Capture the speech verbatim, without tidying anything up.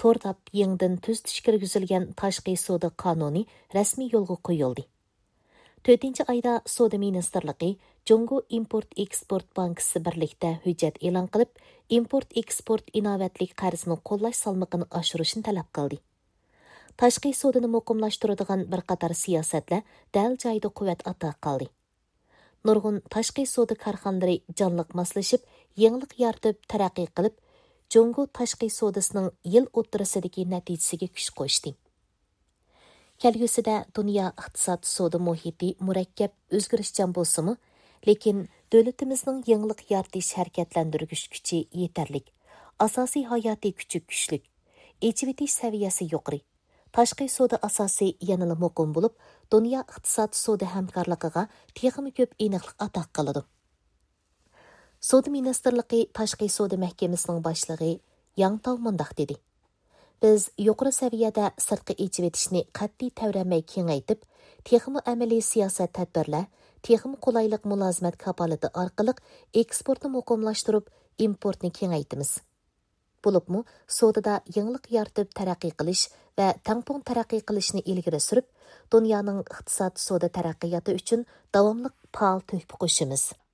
to'rdab yengdin tuzitish kirgizilgan tashqi savdo qonuni rasmiy yo'lga qo'yildi. to'rtinchi ayda Savdo Ministrligi Jungo Import-Eksport Bankisi birlikda hujjat e'lon qilib, import-eksport inovatlik qarzini qo'llash salmoqini oshirishni talab qildi. Tashqi savdoni muqimlashtiradigan bir qator siyosatlar dal joyida quvvat ato qildi. Nurg'un tashqi savdo korxonalari jonliq moslashib, yangilik yaratib, taraqqiy qilib, Jungo tashqi savdosining yil o'ttirisidagi natijasiga kuch qo'shdi. Kelgusida dunyo iqtisod savdo muhiti murakkab o'zgarishchan bo'lsa-mu, lekin davlatimizning yangilik yaratish harakatlantirgich kuchi yetarlik, asosiy hayotiy kuchi kuchlik, echivitish saviyasi yuqori. Tashqi savdo asosi yanada muqim bo'lib, dunyo iqtisod savdo hamkorligiga texnik ko'p aniqlik ato qiladi. Savdo Ministrligi Tashqi savdo mahkamasining boshlig'i Yang Tao mundaq dedi: Biz yuqori saviyada sirtqi echivitishni qat'iy tavramay kengaytib, texmi amaliy siyosat tadbirlar, texmi qulaylik mulozimat kapolati orqali eksportni muqimlashtirib, importni kengaytimiz. Bo'libmi, savdoda yangilik yaratib taraqqiy qilish va tangpung taraqqiy qilishni ilgari surib, dunyoning iqtisod savdo taraqqiyoti uchun davomli faol tuhfa qo'shimiz.